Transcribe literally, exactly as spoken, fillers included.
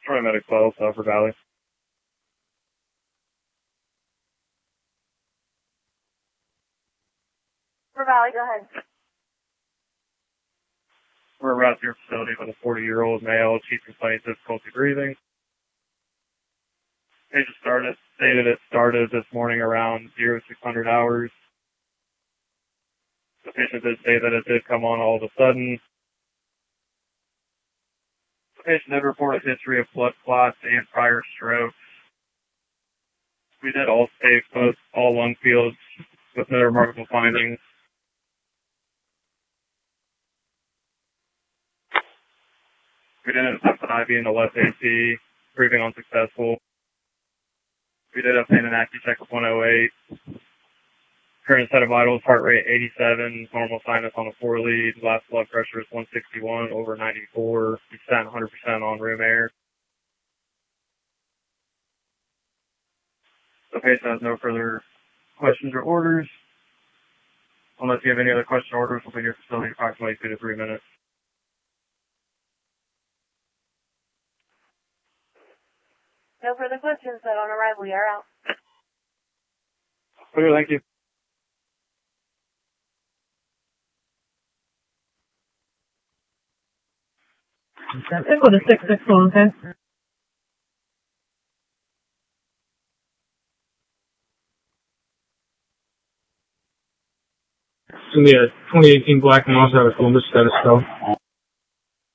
Troy Medic twelve, Sulphur Valley. Sulphur Valley, go ahead. We're around your facility with a forty-year-old male, chief complaint difficulty breathing. Patient started, stated it started this morning around zero six hundred hours. The patient did say that it did come on all of a sudden. The patient did report a history of blood clots and prior strokes. We did all stage both all lung fields with no remarkable findings. We did attempt an I V in the left A C, proving unsuccessful. We did obtain an AccuCheck of one oh eight. Current set of vitals, heart rate eighty-seven, normal sinus on a four lead, last blood pressure is one sixty-one over ninety-four. We sat one hundred percent on room air. The patient has no further questions or orders. Unless you have any other question or orders, we'll be in your facility approximately two to three minutes. No further questions, but on arrival, we are out. Clear, thank you. Echo to six six one, okay? It's going to be a twenty eighteen Black Moss out of Columbus, status code.